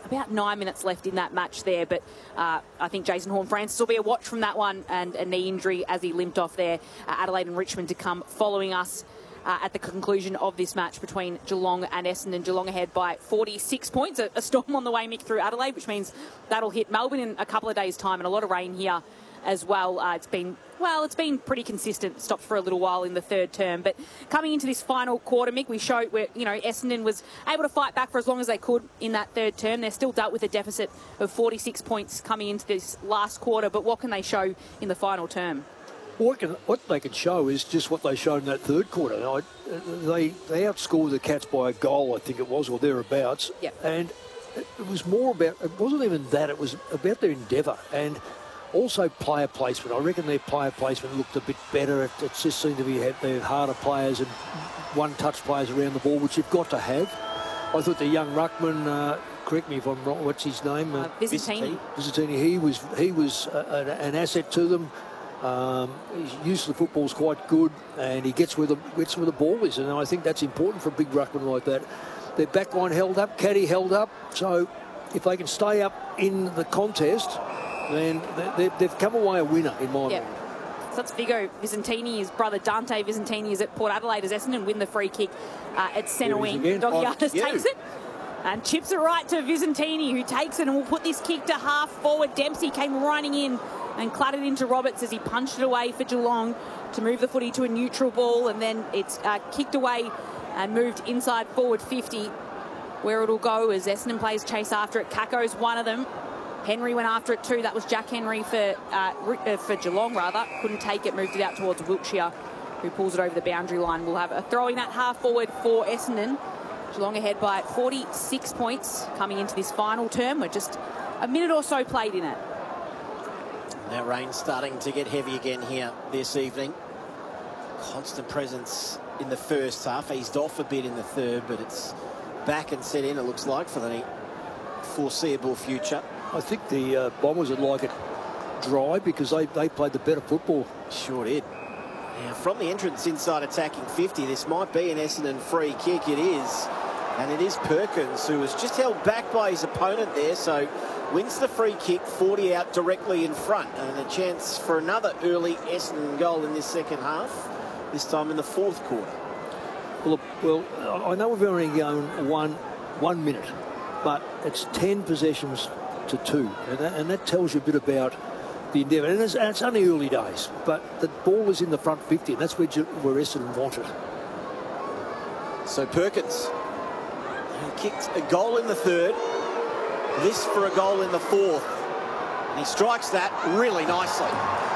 about 9 minutes left in that match there, but I think Jason Horne-Francis will be a watch from that one, and a knee injury as he limped off there. Adelaide and Richmond to come following us at the conclusion of this match between Geelong and Essendon. Geelong ahead by 46 points. A storm on the way, Mick, through Adelaide, which means that'll hit Melbourne in a couple of days' time, and a lot of rain here as well. It's been pretty consistent. Stopped for a little while in the third term, but coming into this final quarter, Mick, we showed where Essendon was able to fight back for as long as they could in that third term. They're still dealt with a deficit of 46 points coming into this last quarter, but what can they show in the final term? What they can show is just what they showed in that third quarter. They outscored the Cats by a goal, I think it was, or thereabouts. Yep. And it was more about, it wasn't even that, it was about their endeavour and also player placement. I reckon their player placement looked a bit better. It just seemed to be their harder players and one-touch players around the ball, which you've got to have. I thought the young ruckman, correct me if I'm wrong, what's his name? Visentini. Visentini. He was an asset to them. His use of the football's quite good, and he gets where the ball is, and I think that's important for a big ruckman like that. Their backline held up, Caddy held up, so if they can stay up in the contest, then they've come away a winner in my mind. So that's Vigo Visentini. His brother Dante Visentini is at Port Adelaide as Essendon win the free kick at centre wing. Doggiatis takes it and chips it right to Visentini, who takes it and will put this kick to half forward. Dempsey came running in and clattered into Roberts as he punched it away for Geelong to move the footy to a neutral ball, and then it's kicked away and moved inside forward 50, where it'll go as Essendon players chase after it. Kako's one of them. Henry went after it too. That was Jack Henry for Geelong, rather. Couldn't take it, moved it out towards Wiltshire, who pulls it over the boundary line. We'll have a throwing that half forward for Essendon. Geelong ahead by 46 points coming into this final term. We're just a minute or so played in it. That rain's starting to get heavy again here this evening. Constant presence in the first half. Eased off a bit in the third, but it's back and set in, it looks like, for the foreseeable future. I think the Bombers would like it dry because they played the better football. Sure did. Now, from the entrance inside attacking 50, this might be an Essendon free kick. It is. And it is Perkins, who was just held back by his opponent there, so wins the free kick, 40 out directly in front, and a chance for another early Essendon goal in this second half, this time in the fourth quarter. Well, I know we've only gone one minute, but it's 10 possessions to 2, and that tells you a bit about the endeavour. And it's only early days, but the ball is in the front 50, and that's where Essendon want it. So Perkins, he kicked a goal in the third. This for a goal in the fourth. And he strikes that really nicely.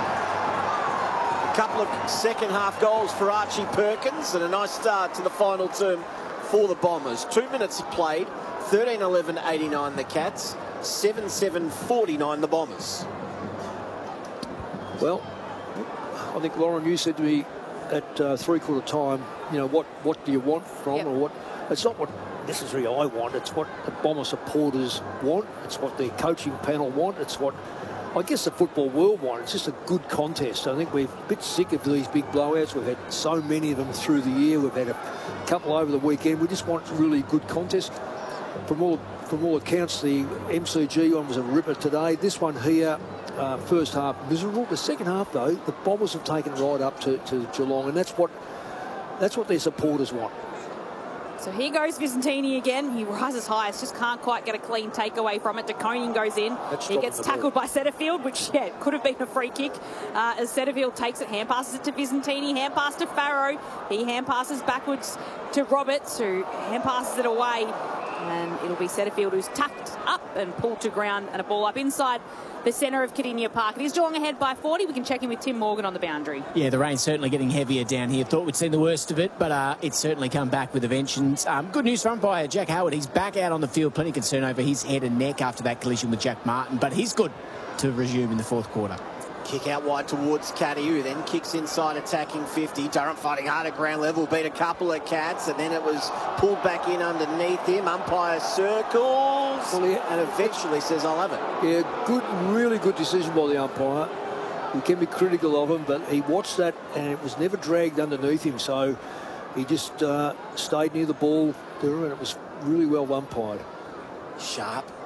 A couple of second half goals for Archie Perkins and a nice start to the final term for the Bombers. 2 minutes played, 13-11-89 the Cats, 7-7-49 the Bombers. Well, I think, Lauren, you said to me at three-quarter time, what do you want from or what? It's not what necessarily I want, it's what the Bomber supporters want, it's what the coaching panel want, it's what I guess the football world want. It's just a good contest. I think we're a bit sick of these big blowouts. We've had so many of them through the year. We've had a couple over the weekend. We just want really good contests. From all accounts, the MCG one was a ripper today. This one here, first half miserable. The second half, though, the Bombers have taken right up to Geelong, and that's what their supporters want. So here goes Visentini again. He rises high, just can't quite get a clean takeaway from it. De Koning goes in. He gets tackled by Setterfield, which, could have been a free kick. As Setterfield takes it, hand passes it to Visentini, hand pass to Farrow. He hand passes backwards to Roberts, who hand passes it away. And it'll be Setterfield who's tacked up and pulled to ground, and a ball up inside the centre of Kardinia Park. It is Geelong ahead by 40. We can check in with Tim Morgan on the boundary. Yeah, the rain's certainly getting heavier down here. Thought we'd seen the worst of it, but it's certainly come back with a vengeance. Good news for umpire Jack Howard. He's back out on the field. Plenty of concern over his head and neck after that collision with Jack Martin, but he's good to resume in the fourth quarter. Kick out wide towards Caddy, who then kicks inside attacking 50. Durham fighting hard at ground level, beat a couple of Cats, and then it was pulled back in underneath him. Umpire circles and eventually says, I'll have it. Yeah, really good decision by the umpire. We can be critical of him, but he watched that and it was never dragged underneath him, so he just stayed near the ball, and it was really well umpired. Sharp